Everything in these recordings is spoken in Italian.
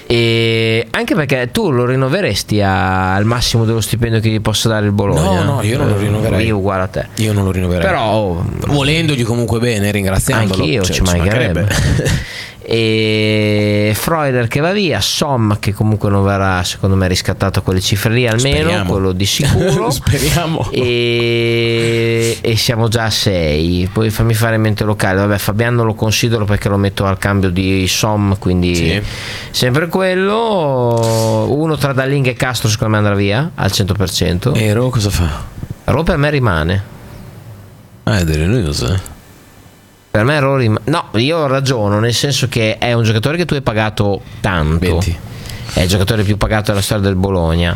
E anche perché tu lo rinnoveresti al massimo dello stipendio che gli possa dare il Bologna? No, io non lo rinnoverei. Io uguale a te. Io non lo rinnoverei. Però volendogli comunque bene, ringraziandolo. Anch'io, ci mancherebbe. E Freuler che va via, Som che comunque non verrà secondo me riscattato a quelle cifre lì, almeno speriamo. Quello di sicuro. Speriamo. E siamo già a 6. Poi fammi fare mente locale. Vabbè, Fabiano lo considero perché lo metto al cambio di Som, quindi sì. Sempre quello. Uno tra Dalling e Castro secondo me andrà via al 100%. E Ro cosa fa? Ro per me rimane. È delle news. Per me no, io ragiono nel senso che è un giocatore che tu hai pagato tanto. 20. È il giocatore più pagato della storia del Bologna.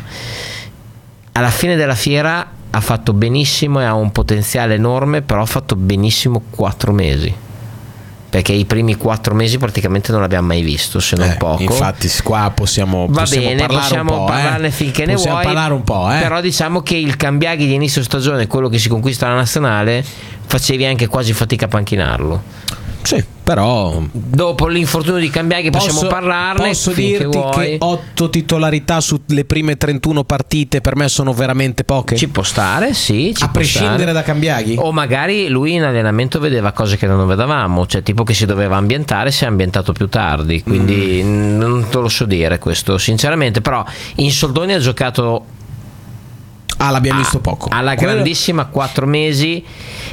Alla fine della fiera ha fatto benissimo e ha un potenziale enorme, però ha fatto benissimo 4 mesi. Perché i primi 4 mesi praticamente non l'abbiamo mai visto, se non poco. Infatti qua possiamo parlarne finché ne vuoi, parlare un po', però diciamo che il Cambiaghi di inizio stagione, quello che si conquista la nazionale, facevi anche quasi fatica a panchinarlo. Sì, però dopo l'infortunio di Cambiaghi possiamo parlarne. Posso dirti che 8 titolarità sulle prime 31 partite per me sono veramente poche. Ci può stare, sì, a prescindere da Cambiaghi. O magari lui in allenamento vedeva cose che non vedevamo, cioè tipo che si doveva ambientare, si è ambientato più tardi, quindi non te lo so dire questo sinceramente, però in soldoni ha giocato l'abbiamo visto poco alla grandissima 4 mesi.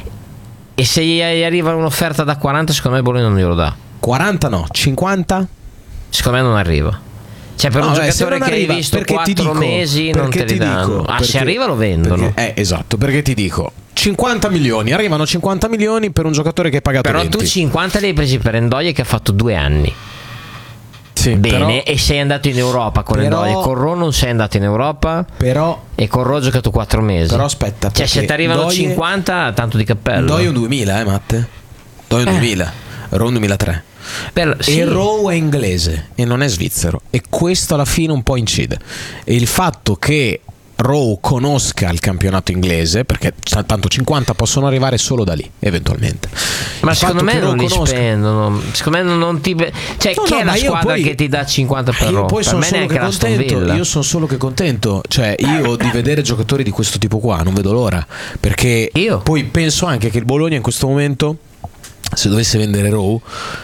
E se gli arriva un'offerta da 40, secondo me Bologna non glielo dà. 40 no, 50? Secondo me non arriva. Cioè per un giocatore che hai visto 4 mesi non te li danno. Se arriva lo vendono. Esatto, perché ti dico 50 milioni, arrivano 50 milioni per un giocatore che hai pagato però 20. Tu 50 li hai presi per Endoye che ha fatto 2 anni. Sì, bene, e sei andato in Europa con Endoye. Con Ro non sei andato in Europa, e con Ro ho giocato 4 mesi. Però aspetta, cioè se ti arrivano 50, tanto di cappello. Endoye un 2000, Matte. Endoye un 2000, Ro un 2003. E Ro è inglese e non è svizzero, e questo alla fine un po' incide. E il fatto che Rowe conosca il campionato inglese, perché tanto 50 possono arrivare solo da lì eventualmente. Ma secondo me non li spendono. Secondo me non ti cioè chi è la squadra che ti dà 50 per Rowe? Poi sono solo che contento. Io sono solo che contento. Cioè io di vedere giocatori di questo tipo qua non vedo l'ora, perché io poi penso anche che il Bologna in questo momento, se dovesse vendere Rowe,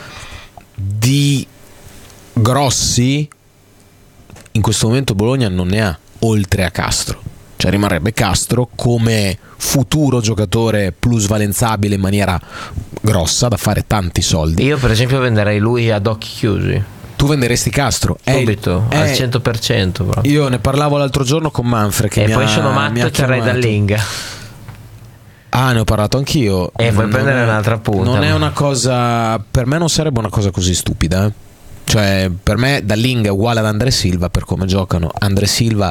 di grossi in questo momento Bologna non ne ha, oltre a Castro. Cioè rimarrebbe Castro come futuro giocatore plusvalenzabile in maniera grossa, da fare tanti soldi. Io per esempio venderei lui ad occhi chiusi. Tu venderesti Castro? Subito, al 100%. Bro. Io ne parlavo l'altro giorno con Manfred che e poi sono matto e terrei Dalling. Ne ho parlato anch'io. E puoi prendere un'altra punta. Non è una cosa, per me non sarebbe una cosa così stupida. Cioè per me Dalling è uguale ad André Silva per come giocano. André Silva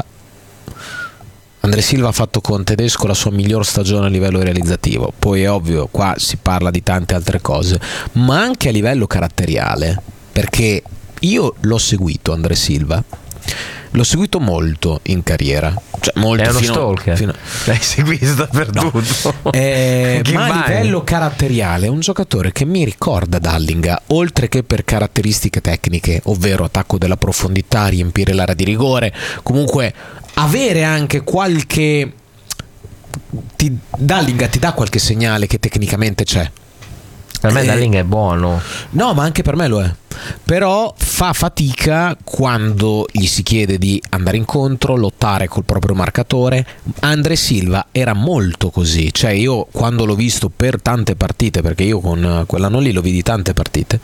ha fatto con Tedesco la sua miglior stagione a livello realizzativo. Poi è ovvio, qua si parla di tante altre cose, ma anche a livello caratteriale, perché io l'ho seguito André Silva, l'ho seguito molto in carriera, cioè molto. È uno stalker. L'hai seguito dappertutto. No. Ma a livello caratteriale è un giocatore che mi ricorda Dallinga, oltre che per caratteristiche tecniche, ovvero attacco della profondità, riempire l'area di rigore, comunque avere anche qualche Dallinga ti dà qualche segnale che tecnicamente c'è. Per me Dalling è buono. No, ma anche per me lo è. Però fa fatica quando gli si chiede di andare incontro, lottare col proprio marcatore. André Silva era molto così. Cioè io quando l'ho visto per tante partite, perché io con quell'anno lì lo vidi tante partite,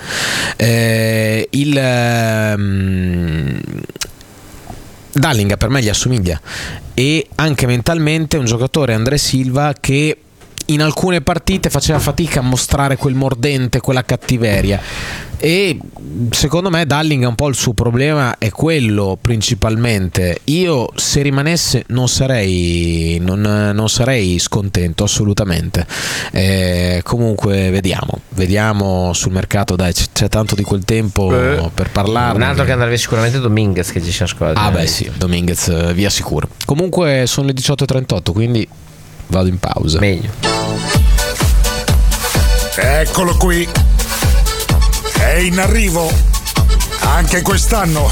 Dallinga per me gli assomiglia, e anche mentalmente è un giocatore, André Silva, che in alcune partite faceva fatica a mostrare quel mordente, quella cattiveria, e secondo me Dallinga un po' il suo problema è quello principalmente. Io se rimanesse non sarei scontento assolutamente. Comunque vediamo sul mercato, dai, c'è tanto di quel tempo per parlarne. Un altro che andrebbe sicuramente Dominguez, che ci siamo scordati. Beh sì, Dominguez via sicuro. Comunque sono le 18:38, quindi vado in pausa. Meglio. Eccolo qui. È in arrivo. Anche quest'anno